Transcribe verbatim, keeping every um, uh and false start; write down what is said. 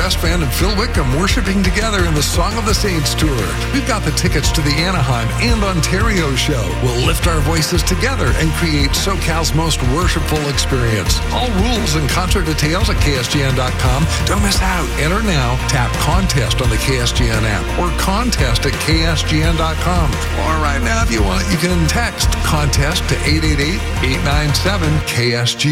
Best Band and Phil Wickham worshiping together in the Song of the Saints tour. We've got the tickets to the Anaheim and Ontario show. We'll lift our voices together and create SoCal's most worshipful experience. All rules and concert details at K S G N dot com. Don't miss out. Enter now. Tap contest on the K S G N app or contest at K S G N dot com. Or right now, if you want, you can text contest to eight eight eight, eight nine seven, K S G.